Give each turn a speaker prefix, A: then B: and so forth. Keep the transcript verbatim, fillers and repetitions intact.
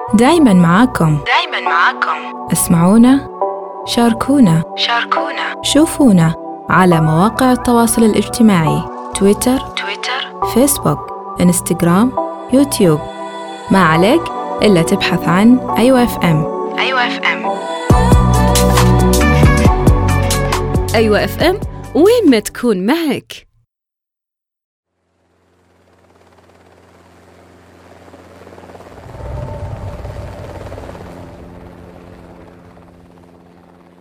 A: دايماً معاكم.
B: دايماً معاكم.
A: اسمعونا، شاركونا،
B: شاركونا،
A: شوفونا على مواقع التواصل الاجتماعي: تويتر،
B: تويتر،
A: فيسبوك، إنستغرام، يوتيوب. ما عليك إلا تبحث عن أيوة إف إم.
B: أيوة إف إم.
C: أيوة إف إم، وين ما تكون معك.